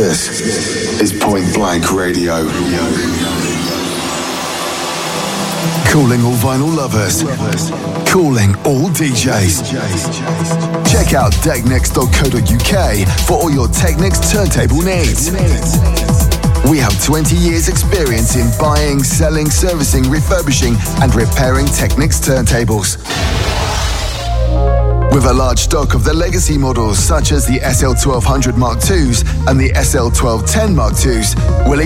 This is Point Blank Radio. Calling all vinyl lovers. Calling all DJs. Check out Technics.co.uk for all your Technics turntable needs. We have 20 years experience in buying, selling, servicing, refurbishing and repairing Technics turntables. With a large stock of the legacy models such as the SL1200 Mark IIs and the SL1210 Mark IIs, we'll